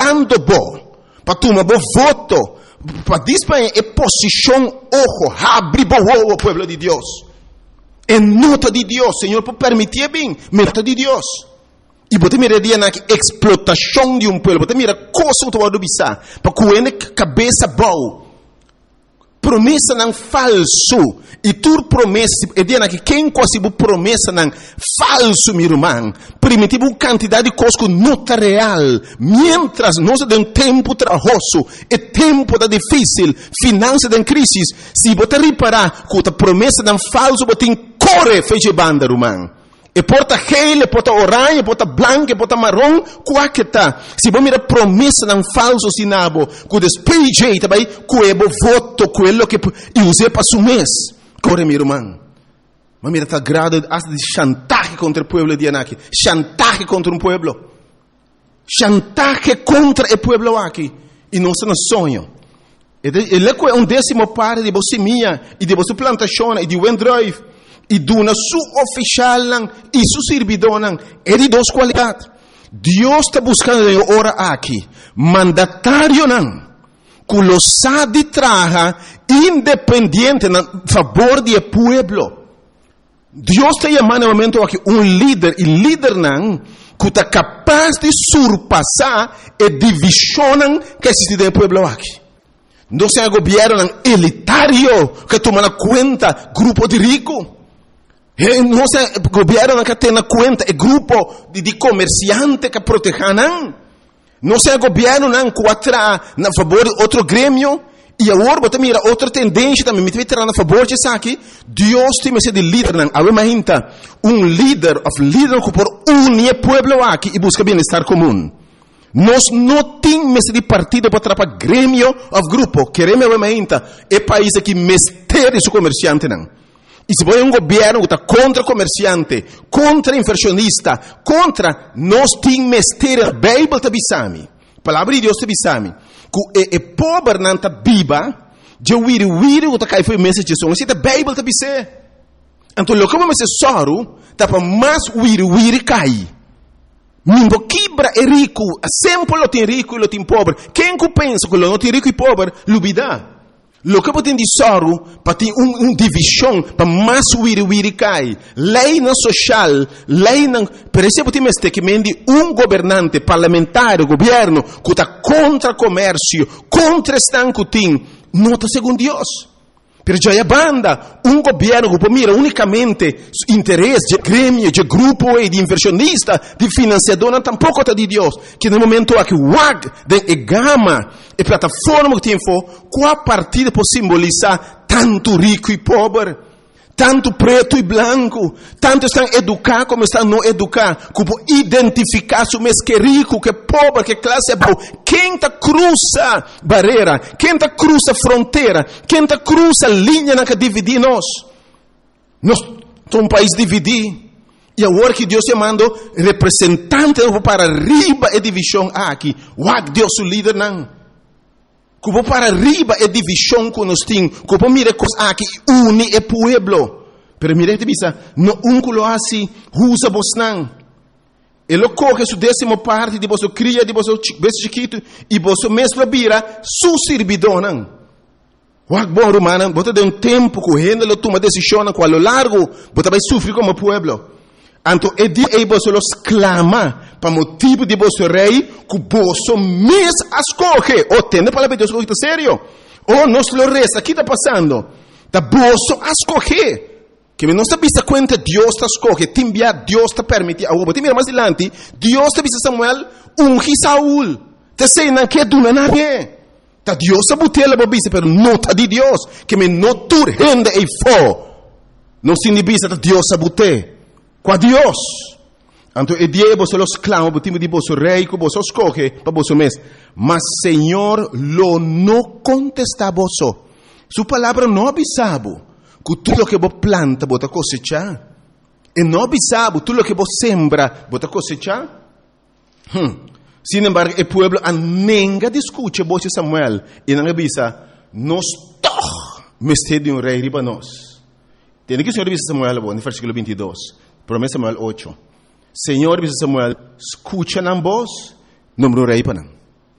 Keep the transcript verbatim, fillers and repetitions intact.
esperando bo, para tomar bo voto, para disparar a posição, ojo, abrir bo o pueblo de Deus. É nota de Deus, Senhor, por permitir bem, nota de Deus. E você mira dia na explotação de um pueblo, você mira coisa que você vai bisar, para coer cabeça boa. Promessa não falso. E tu promessa, é dia na que quem quase promessa não falso, meu irmão. Primitivo uma quantidade de coisas que não está real. Mientras nós de um tempo trabalhoso, é tempo da difícil, finança de crise, se você reparar que a promessa não falso, você corre, fez banda, irmão. E porta gel, e porta orange, e porta branco, e porta marrom, qual que tá? Se você mira promessa não falso, sinabo, que despeje, também, que é voto, quello que eu usei para o mês. Corre, meu irmão. Mas mira, está grado de chantaje contra o povo de Anaki. Chantaje contra um povo. Chantaje contra o povo aqui. E não se nos sonho. Ele é um décimo parte de você minha, e de você plantação, e de Wendrive. E duna su oficial e su servidor é de duas qualidades. Deus está buscando ora aqui mandatário não, que lo sabe traga independente a favor do povo. Deus está chamando no momento aqui um líder e líder não que está capaz de surpassar a divisão que existe no povo aqui. Não é um governo elitário que toma na conta grupo de ricos. Não é o governo que tem na conta é grupo de, de comerciantes que protegem. Não é o governo que atrai na favor de outro grêmio. E agora você mira outra tendência também. Me vai na favor de isso aqui. Deus tem que ser de líder. Imagina um líder, of líder que por unir o povo aqui e busca bem-estar comum. Nós não temos de partido para atrapalhar grêmio ou grupo. Queremos, imagina, é país que mestre seu comerciante não. E se você é um governo que está contra comerciante, contra inversionista, contra, nós temos mestre, a Bíblia está bisami. A palavra de Deus está bisami. Que é pobre não está biba, de wiri wiri que está caindo foi mensagem de som. Assim, a Bíblia está bisé. Então, o que vamos ser soro, está para mais wiri wiri cai. Mingo quebra é rico, sempre lo tem rico e lo tem pobre. Quem que pensa que lo não tem rico e pobre, lubida. Lo que tem de soro, para ter uma um divisão, para mais wiri wiri cai. Lei não social, lei não... Per exemplo, tem este que mende um governante parlamentar, governo, que está contra comércio, contra estanco tem, não está segundo Deus. Per a banda, um governo que mira unicamente interesse de grêmio, de grupo e de inversionista, de financiador, não tampouco está de Deus. Que no momento aqui, o W A G, de gama, e plataforma que tem, qual partido pode simbolizar tanto rico e pobre, tanto preto e branco, tanto estão educados como estão não educados, que pode identificar se mês que é rico, que é pobre, que classe é boa. Quem está cruza barreira, quem está cruza fronteira, quem está cruza linha na que divide nós. Nós somos um país dividido. E agora que Deus mandou representante para arriba a divisão aqui, o Deus o líder não. Que vou para arriba é divisão que nós temos. Que vou mirar coisas aqui, une o povo. Pero mire te bisa, no um que lo assim, usa vos não. Ele coge sua décima parte de vosso cria, de vosso bebê chiquito, e vosso mesmo vira su servidor não. Wag bom romano, você tem um tempo correndo, ele toma decisão com a lo largo, você vai sofrer como povo. Então, é dia que você los clama para motivo de vosso rei, que você mesmo escolhe. Ou tem a palavra de Deus que está sério? Ou nós lo resta, o que está passando? Está você escolhe. Que não está vista conta, Deus está escolhe. Te enviar, Deus está permitindo. Agora, você mira mais adiante, Deus está vista Samuel, unge Saúl. Te sei, não quer donar nada. Está Deus a botella para vista, mas não está de Deus. Que me não tur rende e fo. Não significa que Deus a botella. Com Deus. Então, é dia que você los clama, o time de vosso rei, que você escolhe para vosso mês. Mas, Senhor, lo não contesta a você. Sua palavra não avisava que tudo que você planta, você cosechar. E não avisava tudo que você sembra, você cosechar. Hum. Sin embargo, o povo anenga discute voz de Samuel. E não avisa, nós toch, mestre de um rei riba nós. Tem que o Senhor avisa Samuel, no versículo vinte e dois. Promessa Samuel oito. Senhor, dice Samuel, escucha na voz, número rei para